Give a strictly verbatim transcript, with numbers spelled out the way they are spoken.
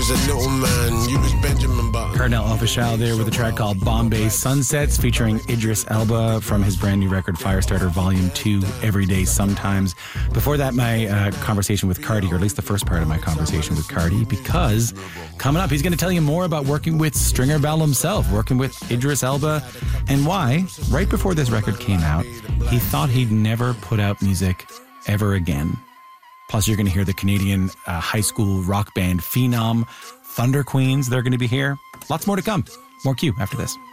was a little man, you was Benjamin Button. Cardinal Offishall there with a track called Bombay Sunsets featuring Idris Elba from his brand new record Firestarter Volume two, Every Day Sometimes. Before that, my uh, conversation with Cardi, or at least the first part of my conversation with Cardi, because coming up, he's going to tell you more about working with Stringer Bell himself, working with Idris Elba, and why, right before this record came out, he thought he'd never put out music ever again. Plus, you're going to hear the Canadian uh, high school rock band Phenom, Thunder Queens. They're going to be here. Lots more to come. More Q after this.